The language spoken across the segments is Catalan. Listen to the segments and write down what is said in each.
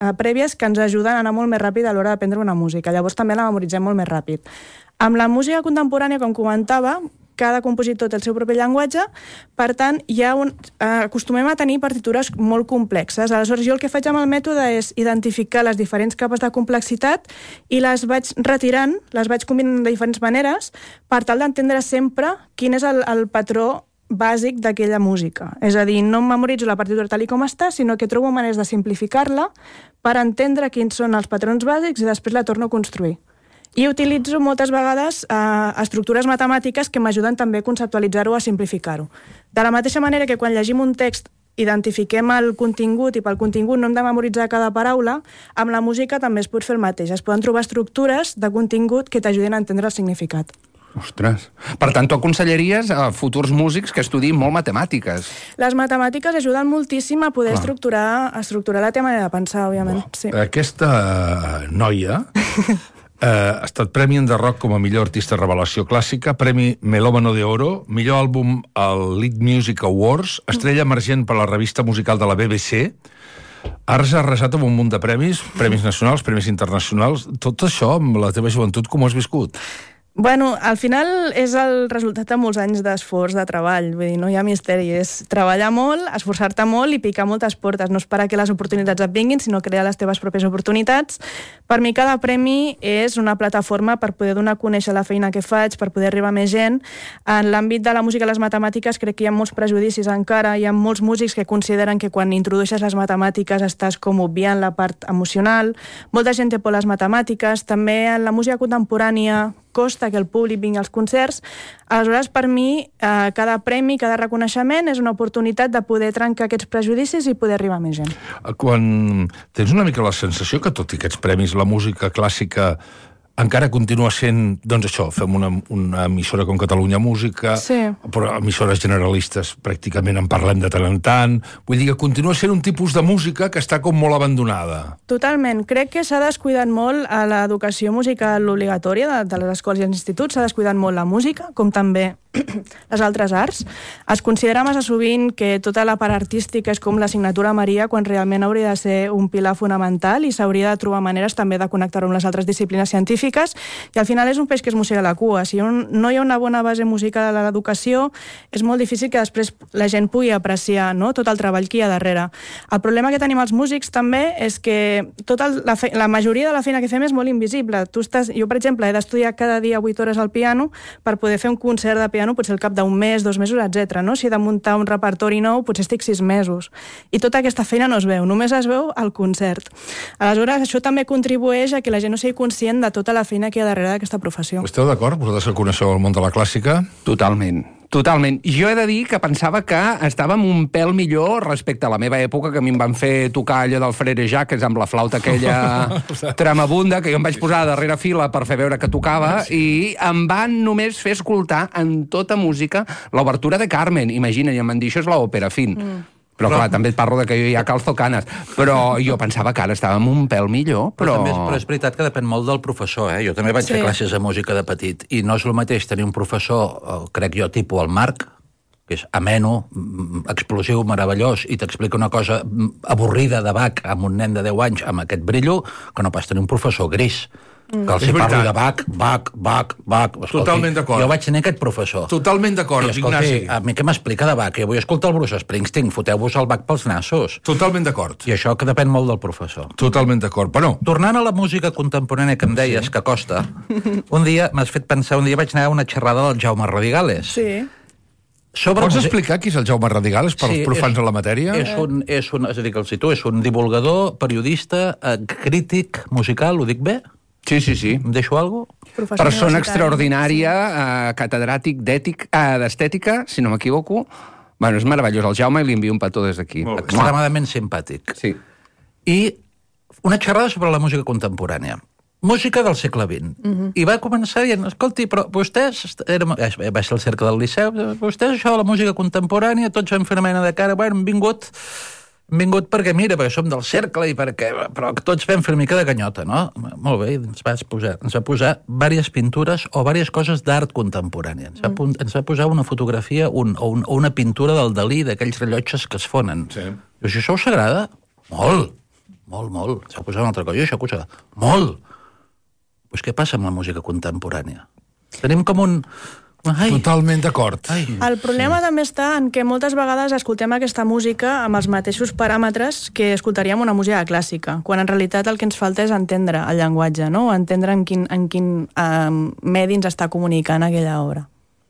prèvies que ens ajuden a anar molt més ràpid a l'hora d'aprendre una música. Llavors també la memoritzem molt més ràpid. Amb la música contemporània, com comentava, cada compositor té el seu propi llenguatge, per tant, acostumem a tenir partitures molt complexes. Aleshores, jo el que faig amb el mètode és identificar les diferents capes de complexitat i les vaig retirant, les vaig combinant de diferents maneres per tal d'entendre sempre quin és el patró bàsic d'aquella música. És a dir, no em memoritzo la partitura tal com està, sinó que trobo maneres de simplificar-la per entendre quins són els patrons bàsics i després la torno a construir. I utilitzo moltes vegades estructures matemàtiques que m'ajuden també a conceptualitzar-ho, a simplificar-ho. De la mateixa manera que quan llegim un text identifiquem el contingut i pel contingut no hem de memoritzar cada paraula, amb la música també es pot fer el mateix. Es poden trobar estructures de contingut que t'ajuden a entendre el significat. Ostres. Per tant, tu aconsellaries a futurs músics que estudiïn molt matemàtiques. Les matemàtiques ajuden moltíssim a poder estructurar la teva manera de pensar, òbviament. Sí. Aquesta noia ha estat Premi Enderrock com a millor artista revelació clàssica, Premi Melòmano de Oro, millor àlbum al Lead Music Awards, estrella emergent per la revista musical de la BBC. Ara s'ha arrasat amb un munt de premis nacionals, premis internacionals. Tot això, amb la teva joventut, com ho has viscut? Bueno, al final és el resultat de molts anys d'esforç, de treball. Vull dir, no hi ha misteri, és treballar molt, esforçar-te molt i picar moltes portes. No esperar que les oportunitats et vinguin, sinó crear les teves pròpies oportunitats. Per mi cada premi és una plataforma per poder donar a conèixer la feina que faig, per poder arribar a més gent. En l'àmbit de la música i les matemàtiques crec que hi ha molts prejudicis encara. Hi ha molts músics que consideren que quan introdueixes les matemàtiques estàs com obviant la part emocional. Molta gent té por a les matemàtiques. També en la música contemporània costa que el públic vingui als concerts. Aleshores, per mi, cada premi, cada reconeixement és una oportunitat de poder trencar aquests prejudicis i poder arribar a més gent. Quan tens una mica la sensació que, tot i aquests premis, la música clàssica encara continua sent, doncs això, fem una emissora com Catalunya Música, sí, però emissores generalistes pràcticament en parlem de tant en tant. Vull dir que continua sent un tipus de música que està com molt abandonada. Totalment. Crec que s'ha descuidat molt a l'educació musical obligatòria de les escoles i els instituts, s'ha descuidat molt la música, com també les altres arts. Es considera massa sovint que tota la part artística és com l'assignatura Maria, quan realment hauria de ser un pilar fonamental i s'hauria de trobar maneres també de connectar-ho amb les altres disciplines científiques, i al final és un peix que es mossega la cua. Si no hi ha una bona base musical a l'educació, és molt difícil que després la gent pugui apreciar, no?, tot el treball que hi ha darrere. El problema que tenim els músics també és que la majoria de la feina que fem és molt invisible. Jo, per exemple, he d'estudiar cada dia 8 hores al piano per poder fer un concert de piano potser al cap d'un mes, 2 mesos, etc. No? Si he de muntar un repertori nou, potser estic 6 mesos. I tota aquesta feina no es veu, només es veu al concert. Aleshores, això també contribueix a que la gent no sigui conscient de tota la feina que hi ha darrere d'aquesta professió. Esteu d'acord? Vosaltres que coneixeu el món de la clàssica? Totalment. Totalment. Jo he de dir que pensava que estàvem un pèl millor respecte a la meva època, que a mi em van fer tocar allò del Frere Jacques amb la flauta aquella tremabunda, que jo em vaig posar a darrere fila per fer veure que tocava, i em van només fer escoltar en tota música l'obertura de Carmen. Imagina't, i em van dir, això és l'òpera, fin. Però clar, també et parlo de que jo ja calzo canes. Però jo pensava que ara estàvem un pèl millor, però és veritat que depèn molt del professor, Jo també vaig fer classes de música de petit, i no és el mateix tenir un professor, crec jo, tipus el Marc, que és ameno, explosiu, meravellós, i t'explica una cosa avorrida de Bach amb un nen de 10 anys amb aquest brillo, que no pas tenir un professor gris, que els parli de Bach. Totalment d'acord. Jo vaig tenir aquest professor. Totalment d'acord, Ignasi. A mi què m'explica de Bach? Jo vull escoltar el Bruce Springsteen, foteu-vos el Bach pels nassos. Totalment d'acord. I això que depèn molt del professor. Totalment d'acord, però... Tornant a la música contemporània que em deies, que costa, un dia m'has fet pensar, un dia vaig anar a una xerrada del Jaume Radigales. Sí. Pots explicar qui és el Jaume Radigales per als profans de la matèria? És a dir, que el cito, és un divulgador, periodista, crític musical, ho dic bé? Sí. Em deixo alguna cosa? Persona extraordinària, catedràtic d'estètica, si no m'equivoco. Bueno, és meravellós el Jaume i li envio un petó des d'aquí. Extremadament simpàtic. Sí. I una xerrada sobre la música contemporània. Música del segle XX. I va començar dient, escolti, però vostès... Va ser el cercle del Liceu. Vostès, això de la música contemporània, tots vam fer una mena de cara. Bueno, hem vingut perquè, mira, perquè som del cercle i perquè... Però tots vam fer una mica de ganyota, no? Molt bé, ens va posar diverses pintures o diverses coses d'art contemporània. Ens va posar una fotografia o una pintura del Dalí, d'aquells rellotges que es fonen. Sí. I això us agrada? Molt. S'ha posat una altra cosa. Jo això acusa molt. Pues què passa amb la música contemporània? Tenim com un... Totalment d'acord. El problema també està en què moltes vegades escoltem aquesta música amb els mateixos paràmetres que escoltaríem una música clàssica, quan en realitat el que ens falta és entendre el llenguatge, no? Entendre en quin medi ens està comunicant aquella obra.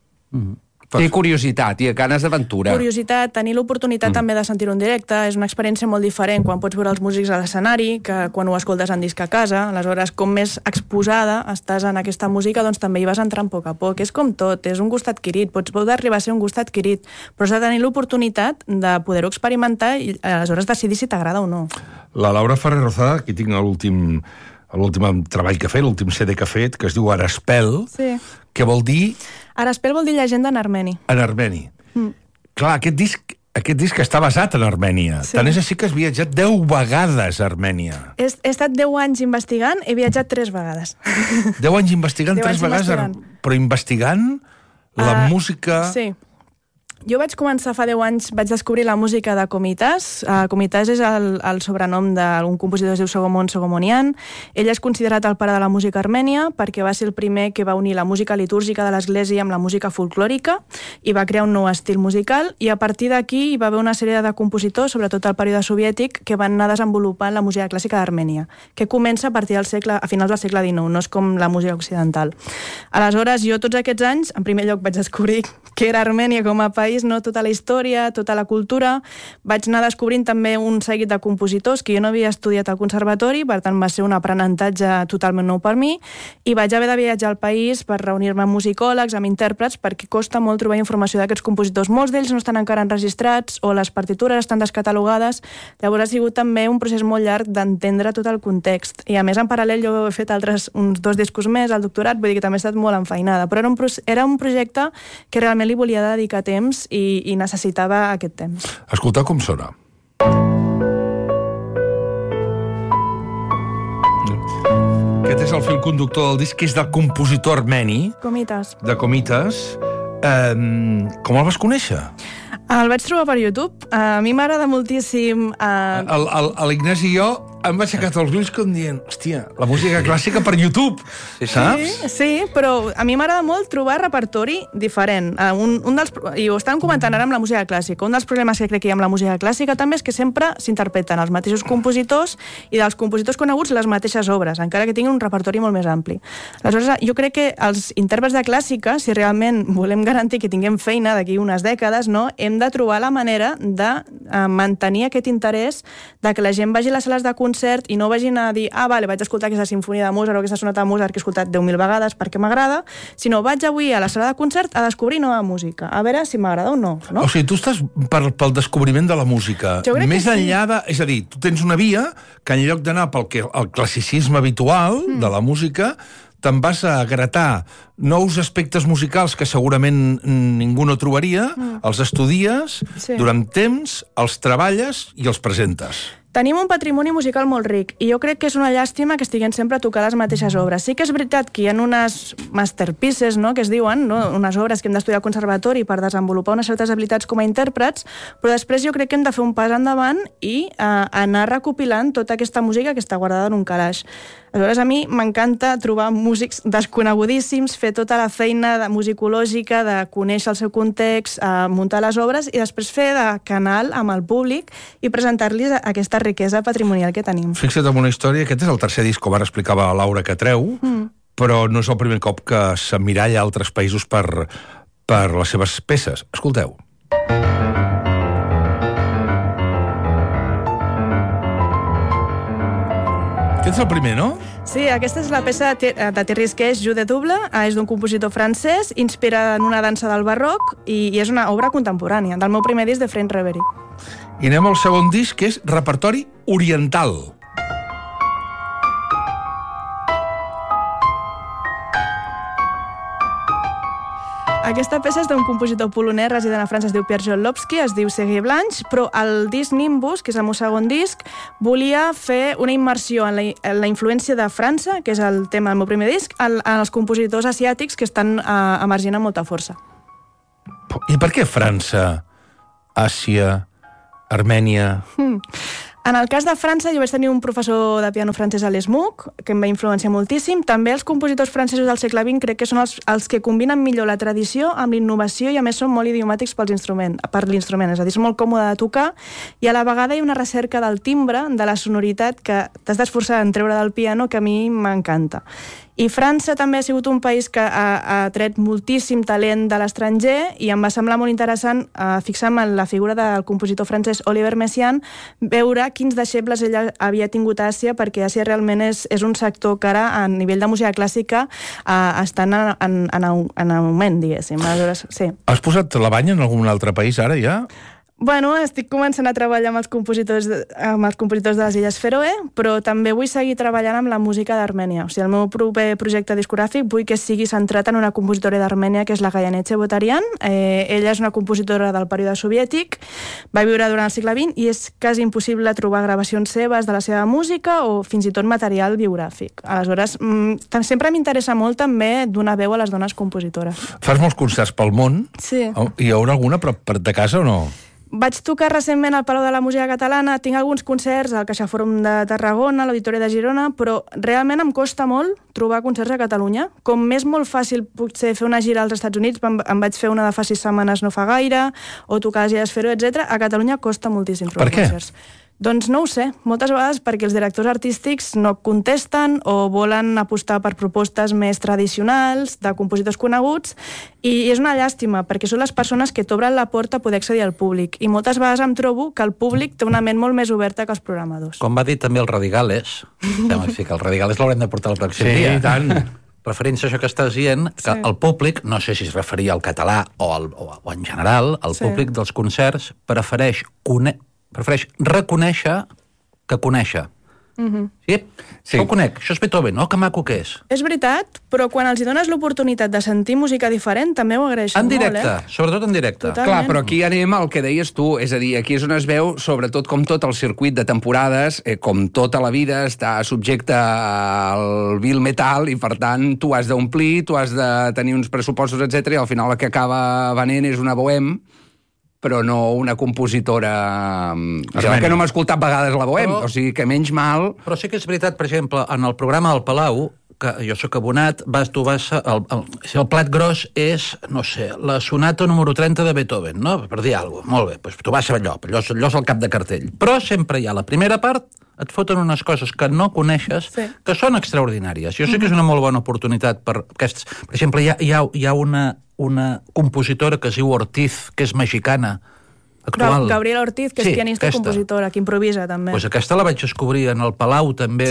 I curiositat, i ganes d'aventura. Curiositat, tenir l'oportunitat també de sentir-ho en directe, és una experiència molt diferent quan pots veure els músics a l'escenari que quan ho escoltes en disc a casa. Aleshores, com més exposada estàs en aquesta música, doncs també hi vas entrant a poc a poc. És com tot, és un gust adquirit, pot arribar a ser un gust adquirit, però has de tenir l'oportunitat de poder-ho experimentar i aleshores decidir si t'agrada o no. La Laura Ferrer Rozada, aquí tinc l'últim treball que ha fet, l'últim CD que ha fet, que es diu Araspel, que vol dir... Araspel vol dir llegenda en armeni. En armeni. Clar, aquest disc està basat en Armènia. Tant és així que has viatjat 10 vegades a Armènia. He estat 10 anys investigant, he viatjat 3 vegades. 10 anys investigant, 3 vegades, però investigant la música... Sí. Jo vaig començar fa 10 anys, vaig descobrir la música de Komitas. Komitas és el sobrenom d'un compositor que es diu Sogomon Sogomonian. Ell és considerat el pare de la música armènia perquè va ser el primer que va unir la música litúrgica de l'església amb la música folclòrica i va crear un nou estil musical, i a partir d'aquí hi va haver una sèrie de compositors, sobretot al període soviètic, que van anar desenvolupant la música clàssica d'Armènia, que comença a partir a finals del segle XIX, no és com la música occidental. Aleshores, jo tots aquests anys, en primer lloc vaig descobrir que era Armènia com a país, no tota la història, tota la cultura. Vaig anar descobrint també un seguit de compositors que jo no havia estudiat al conservatori, per tant va ser un aprenentatge totalment nou per mi, i vaig haver de viatjar al país per reunir-me amb musicòlegs, amb intèrprets, perquè costa molt trobar informació d'aquests compositors. Molts d'ells no estan encara enregistrats o les partitures estan descatalogades. Llavors ha sigut també un procés molt llarg d'entendre tot el context. I a més, en paral·lel, jo he fet uns 2 discos més al doctorat, vull dir que també he estat molt enfeinada, però era un projecte que realment li volia dedicar temps i necessitava aquest temps. Escolteu com sona. Aquest és el fil conductor del disc, que és del compositor armeni. Komitas. De Komitas. Com el vas conèixer? El vaig trobar per YouTube. A mi m'agrada moltíssim... L'Ignasi i jo hem aixecat els ulls com dient, hòstia, la música clàssica per YouTube, saps? Sí, però a mi m'agrada molt trobar repertori diferent. I ho estàvem comentant ara amb la música clàssica. Un dels problemes que crec que hi ha amb la música clàssica també és que sempre s'interpreten els mateixos compositors i dels compositors coneguts les mateixes obres, encara que tinguin un repertori molt més ampli. Aleshores, jo crec que els intèrprets de clàssica, si realment volem garantir que tinguem feina d'aquí unes dècades, no, hem de trobar la manera de mantenir aquest interès de que la gent vagi a les sales de concert i no vagin a dir, vale, vaig escoltar aquesta sinfonia de Mozart o aquesta sonata de Mozart que he escoltat 10.000 vegades perquè m'agrada, sinó vaig avui a la sala de concert a descobrir nova música, a veure si m'agrada o no. O sigui, tu estàs pel descobriment de la música. Més enllà de... És a dir, tu tens una via que en lloc d'anar pel classicisme habitual de la música, te'n vas a gratar nous aspectes musicals que segurament ningú no trobaria, els estudies durant temps, els treballes i els presentes. Tenim un patrimoni musical molt ric i jo crec que és una llàstima que estiguin sempre a tocar les mateixes obres. Sí que és veritat que hi ha unes masterpieces, no?, que es diuen, no?, unes obres que hem d'estudiar al conservatori per desenvolupar unes certes habilitats com a intèrprets, però després jo crec que hem de fer un pas endavant i anar recopilant tota aquesta música que està guardada en un calaix. Aleshores, a mi m'encanta trobar músics desconegudíssims, fer tota la feina musicològica, de conèixer el seu context, muntar les obres i després fer de canal amb el públic i presentar-los aquesta riquesa patrimonial que tenim. Fixa't en una història, aquest és el tercer disc, com ara explicava la Laura, que treu, però no és el primer cop que s'emmiralla a altres països per les seves peces. Escolteu. Aquest és el primer, no? Sí, aquesta és la peça de Thierry Sketch, Jeu de Double, és d'un compositor francès, inspirada en una dansa del barroc i és una obra contemporània, del meu primer disc de French Reverie. I anem al segon disc, que és repertori oriental. Aquesta peça és d'un compositor polonès resident a França, es diu Pierre Jolowski, es diu Sergei Blanche, però el disc Nimbus, que és el meu segon disc, volia fer una immersió en la influència de França, que és el tema del meu primer disc, en els compositors asiàtics que estan emergint amb molta força. I per què França, Àsia, Armènia? En el cas de França, jo vaig tenir un professor de piano francès a l'ESMUC, que em va influenciar moltíssim. També els compositors francesos del segle XX crec que són els que combinen millor la tradició amb l'innovació i a més són molt idiomàtics per l'instrument, és a dir, és molt còmode de tocar i a la vegada hi ha una recerca del timbre, de la sonoritat que t'has d'esforçar en treure del piano que a mi m'encanta. I França també ha sigut un país que ha tret moltíssim talent de l'estranger i em va semblar molt interessant fixar-me en la figura del compositor francès Oliver Messiaen, veure quins deixebles ella havia tingut a Àsia, perquè Àsia realment és un sector que ara, a nivell de música clàssica, està en augment, diguéssim. Aleshores, sí. Has posat la banya en algun altre país ara, ja? Bueno, estic començant a treballar amb els compositors de les Illes Fèroe, però també vull seguir treballant amb la música d'Armènia. O sigui, el meu proper projecte discogràfic vull que sigui centrat en una compositora d'Armènia, que és la Gayané Chebotaryan. Ella és una compositora del període soviètic, va viure durant el segle XX i és quasi impossible trobar gravacions seves de la seva música o fins i tot material biogràfic. Aleshores, sempre m'interessa molt també donar veu a les dones compositores. Fas molts concerts pel món? Sí. Hi haurà alguna prop de casa o no? Vaig tocar recentment al Palau de la Música Catalana, tinc alguns concerts al CaixaForum de Tarragona, a l'Auditori de Girona, però realment em costa molt trobar concerts a Catalunya. Com m'és molt fàcil potser fer una gira als Estats Units, em vaig fer una de fa 6 setmanes no fa gaire, o tocar a les Illes Fèroe, etc. A Catalunya costa moltíssim trobar concerts. Doncs no ho sé, moltes vegades perquè els directors artístics no contesten o volen apostar per propostes més tradicionals, de compositors coneguts, i és una llàstima, perquè són les persones que t'obren la porta a poder accedir al públic, i moltes vegades em trobo que el públic té una ment molt més oberta que els programadors. Com va dir també el Radigales, que el Radigales l'haurem de portar el pròxim dia. Sí, tant. Referint-se a això que estàs dient, que el públic, no sé si es referia al català o en general, el públic dels concerts prefereix reconèixer que conèixer. Sí? Ho conec, això és Beethoven, que maco que és. És veritat, però quan els hi dones l'oportunitat de sentir música diferent, també ho agraeixen molt, directe, sobretot en directe. Totalment. Clar, però aquí anem al que deies tu, és a dir, aquí és on es veu, sobretot com tot el circuit de temporades, com tota la vida està subjecte al bill metal i, per tant, tu has d'omplir, tu has de tenir uns pressupostos, etc. I al final el que acaba venent és una bohème, però no una compositora... que no m'ha escoltat vegades la bohème, o sigui que menys mal... Però sí que és veritat, per exemple, en el programa del Palau, que jo sóc abonat, el plat gros és, no sé, la sonata número 30 de Beethoven, no? Per dir alguna cosa. Molt bé, doncs tu vas a allò és el cap de cartell. Però sempre hi ha la primera part, et foten unes coses que no coneixes, que són extraordinàries. Jo sé que és una molt bona oportunitat per aquests... Per exemple, hi ha una compositora que es diu Ortiz, que és mexicana, actual. Gabriela Ortiz, que és pianista i compositora, que improvisa també. Doncs aquesta la vaig descobrir en el Palau també,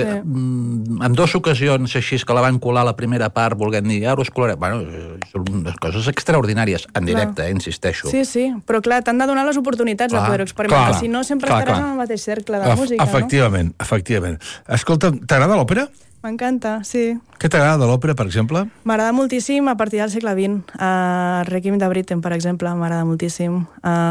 en 2 ocasions així, que la van colar la primera part, volent dir, ara us colarem. Bueno, són unes coses extraordinàries, en directe, insisteixo. Sí, però clar, t'han de donar les oportunitats de poder-ho experimentar, si no sempre estaràs en el mateix cercle de música, no? Efectivament. Escolta, t'agrada l'òpera? M'encanta, sí. Què t'agrada de l'òpera, per exemple? M'agrada moltíssim a partir del segle XX. Requiem de Britten, per exemple, m'agrada moltíssim.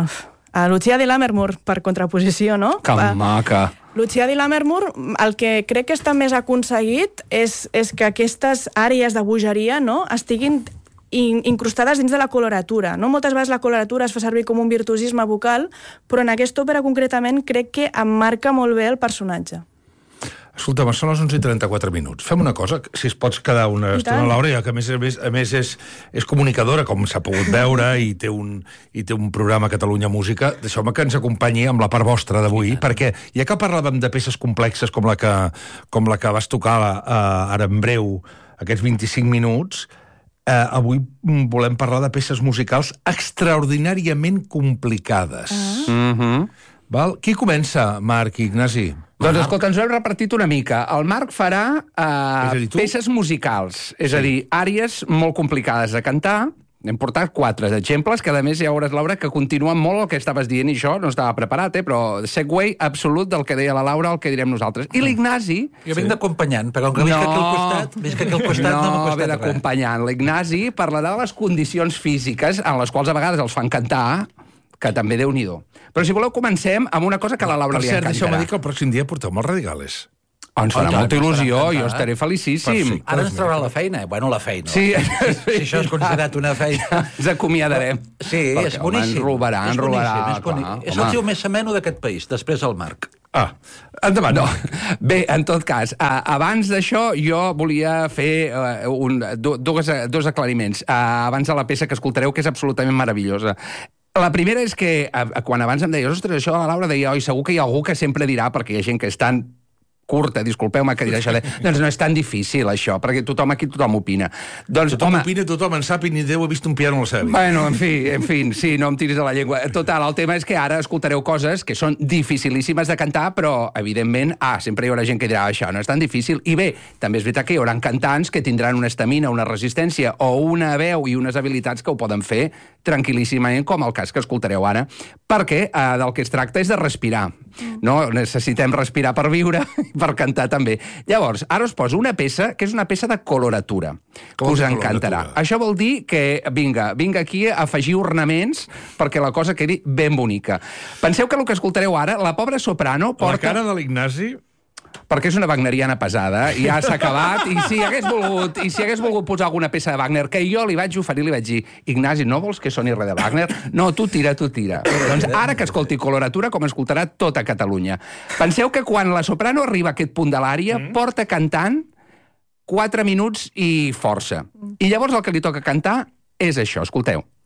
A Lucia di Lammermoor, per contraposició, no? Que maca! Lucia di Lammermoor, el que crec que està més aconseguit és que aquestes àrees de bogeria, no?, estiguin incrustades dins de la coloratura. No? Moltes vegades la coloratura es fa servir com un virtuosisme vocal, però en aquesta òpera concretament crec que emmarca molt bé el personatge. Escolta'm, són les 11:34. Fem una cosa, si es pots quedar una estona a Laura, ja que a més és comunicadora, com s'ha pogut veure, i té un programa a Catalunya Música. Deixeu-me que ens acompanyi amb la part vostra d'avui, perquè ja que parlàvem de peces complexes com la que vas tocar ara en breu, aquests 25 minuts, avui volem parlar de peces musicals extraordinàriament complicades. Val? Qui comença, Marc i Ignasi? Doncs escolta, ens ho hem repartit una mica. El Marc farà peces musicals, és a dir, àries molt complicades de cantar. Hem portat 4 exemples, que a més ja veuràs, Laura, que continuen molt el que estaves dient, i això no estava preparat, però segway absolut del que deia la Laura, el que direm nosaltres. I l'Ignasi... Jo vinc d'acompanyant, però com que visc aquí al costat no m'ha costat res. D'acompanyant. L'Ignasi parlarà de les condicions físiques en les quals a vegades els fan cantar, que també Déu-n'hi-do. Però si voleu comencem amb una cosa que a la Laura li encantarà. Per cert, deixeu-me dir que el pròxim dia porteu-me els Radigales. Ens farà molta il·lusió, jo estaré felicíssim. Ara ens traurà la feina. Bueno, la feina. Sí. Si això és considerat una feina... Ens acomiadarem. Sí, és boníssim. Ens robarà. És el tio més ameno d'aquest país, després el Marc. Endavant. No. Bé, en tot cas, abans d'això jo volia fer dos aclariments. Abans de la peça que escoltareu, que és absolutament meravellosa. La primera és que, quan abans em deies, ostres, això de la Laura, deia, oi, segur que hi ha algú que sempre dirà, perquè hi ha gent que és tan curta, disculpeu-me que diré això, doncs no és tan difícil això, perquè tothom opina. Doncs, tothom opina, tothom en sap i ni Déu ha vist un piano a la seva vida. Bueno, en fi, sí, no em tiris de la llengua. Total, el tema és que ara escoltareu coses que són dificilíssimes de cantar, però, evidentment, sempre hi haurà gent que dirà això no és tan difícil. I bé, també és veritat que hi haurà cantants que tindran una estamina, una resistència o una veu i unes habilitats que ho poden fer tranquil·líssimament, com el cas que escoltareu ara, perquè del que es tracta és de respirar. No? Necessitem respirar per viure i per cantar també. Llavors, ara us poso una peça que és una peça de coloratura, que us encantarà. Això vol dir que, vinga aquí a afegir ornaments perquè la cosa quedi ben bonica. Penseu que el que escoltareu ara, la pobra soprano porta... La cara de l'Ignasi... Perquè és una wagneriana pesada, i ja s'ha acabat, i si hagués volgut posar alguna peça de Wagner, que jo li vaig oferir, li vaig dir, Ignasi, no vols que soni res de Wagner? No, tu tira. Doncs ara que escolti coloratura, com escoltarà tota Catalunya. Penseu que quan la soprano arriba a aquest punt de l'ària, porta cantant 4 minuts i força. I llavors el que li toca cantar és això, escolteu.